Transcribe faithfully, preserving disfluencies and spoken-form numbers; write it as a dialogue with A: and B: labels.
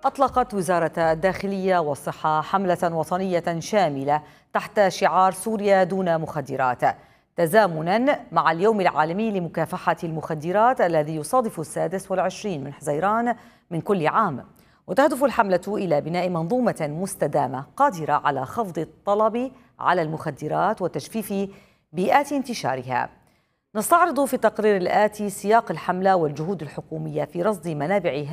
A: أطلقت وزارة الداخلية والصحة حملة وطنية شاملة تحت شعار سوريا دون مخدرات، تزامنا مع اليوم العالمي لمكافحة المخدرات الذي يصادف السادس والعشرين من حزيران من كل عام. وتهدف الحملة إلى بناء منظومة مستدامة قادرة على خفض الطلب على المخدرات وتجفيف بيئات انتشارها. نستعرض في التقرير الآتي سياق الحملة والجهود الحكومية في رصد منابع